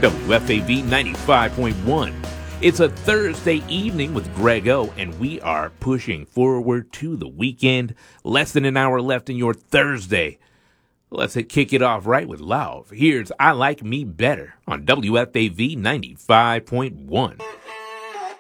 WFAV 95.1. It's a Thursday evening with Greg O, and we are pushing forward to the weekend. Less than an hour left in your Thursday. Let's kick it off right with Lauv. Here's I Like Me Better on WFAV 95.1.